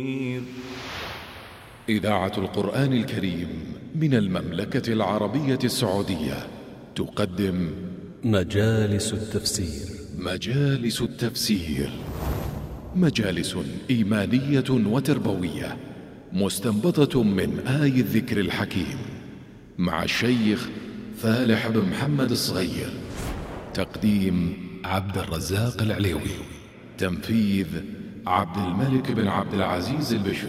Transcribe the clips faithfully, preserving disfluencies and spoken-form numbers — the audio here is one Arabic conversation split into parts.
إذاعة القرآن الكريم من المملكة العربية السعودية تقدم مجالس التفسير. مجالس التفسير مجالس إيمانية وتربوية مستنبطة من آي الذكر الحكيم مع الشيخ فالح بن محمد الصغير. تقديم عبد الرزاق العليوي. تنفيذ عبد الملك بن عبد العزيز البشر.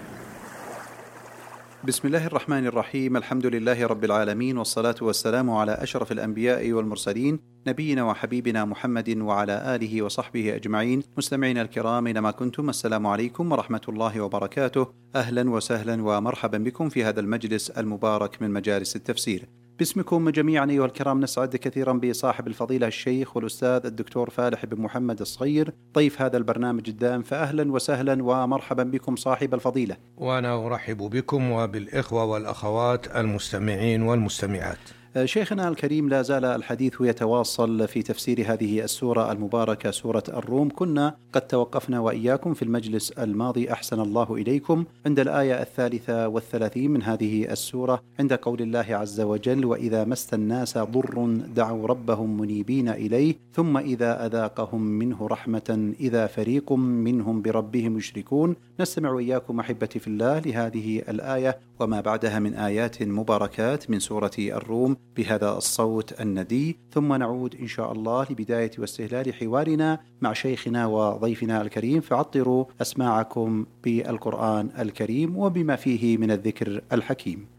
بسم الله الرحمن الرحيم. الحمد لله رب العالمين، والصلاة والسلام على أشرف الأنبياء والمرسلين، نبينا وحبيبنا محمد وعلى آله وصحبه أجمعين. مستمعين الكرام أينما كنتم، السلام عليكم ورحمة الله وبركاته. أهلا وسهلا ومرحبا بكم في هذا المجلس المبارك من مجالس التفسير. باسمكم جميعا أيها الكرام نسعد كثيرا بصاحب الفضيلة الشيخ والأستاذ الدكتور فالح بن محمد الصغير ضيف هذا البرنامج الدائم، فأهلا وسهلا ومرحبا بكم صاحب الفضيلة. وأنا أرحب بكم وبالإخوة والأخوات المستمعين والمستمعات. شيخنا الكريم، لا زال الحديث يتواصل في تفسير هذه السورة المباركة سورة الروم. كنا قد توقفنا وإياكم في المجلس الماضي أحسن الله إليكم عند الآية الثالثة والثلاثين من هذه السورة، عند قول الله عز وجل: وإذا مس الناس ضر دعوا ربهم منيبين إليه ثم إذا أذاقهم منه رحمة إذا فريق منهم بربهم يشركون. نستمع وإياكم أحبتي في الله لهذه الآية وما بعدها من آيات مباركات من سورة الروم بهذا الصوت الندي، ثم نعود إن شاء الله لبداية واستهلال حوارنا مع شيخنا وضيفنا الكريم، فعطروا أسماعكم بالقرآن الكريم وبما فيه من الذكر الحكيم.